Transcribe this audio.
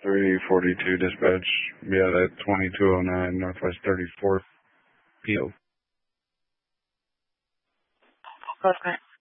342 dispatch. Yeah, that 2209 Northwest 34th PO. Okay.